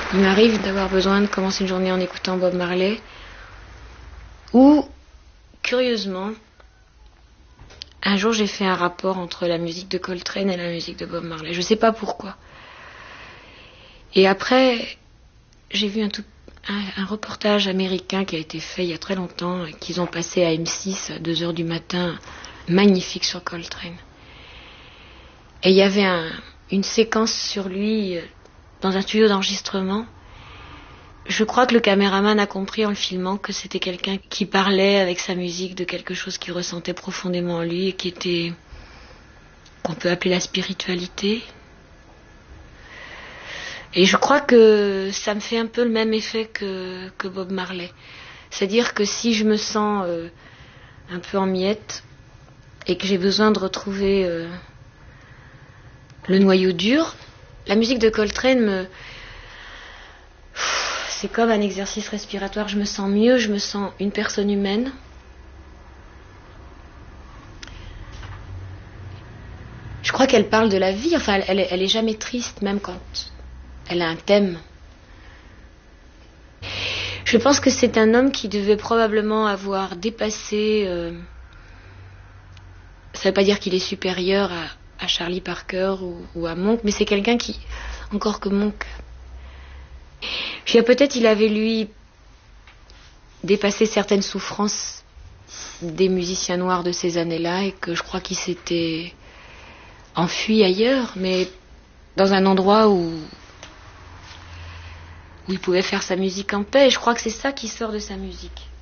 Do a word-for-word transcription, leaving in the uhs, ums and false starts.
Il m'arrive d'avoir besoin de commencer une journée en écoutant Bob Marley, ou, curieusement, un jour j'ai fait un rapport entre la musique de Coltrane et la musique de Bob Marley. Je ne sais pas pourquoi. Et après, j'ai vu un, tout, un, un reportage américain qui a été fait il y a très longtemps, qu'ils ont passé à M six à deux heures du matin, magnifique sur Coltrane. Et il y avait un, une séquence sur lui dans un studio d'enregistrement. Je crois que le caméraman a compris en le filmant que c'était quelqu'un qui parlait avec sa musique de quelque chose qu'il ressentait profondément en lui et qui était, qu'on peut appeler la spiritualité. Et je crois que ça me fait un peu le même effet que, que Bob Marley. C'est-à-dire que si je me sens euh, un peu en miettes et que j'ai besoin de retrouver euh, le noyau dur, la musique de Coltrane me... C'est comme un exercice respiratoire. Je me sens mieux, je me sens une personne humaine. Je crois qu'elle parle de la vie. Enfin, elle, elle est jamais triste, même quand elle a un thème. Je pense que c'est un homme qui devait probablement avoir dépassé... Euh, ça ne veut pas dire qu'il est supérieur à, à Charlie Parker ou, ou à Monk, mais c'est quelqu'un qui... Encore que Monk... Puis peut-être il avait, lui, dépassé certaines souffrances des musiciens noirs de ces années-là et que je crois qu'il s'était enfui ailleurs, mais dans un endroit où, où il pouvait faire sa musique en paix. Et je crois que c'est ça qui sort de sa musique.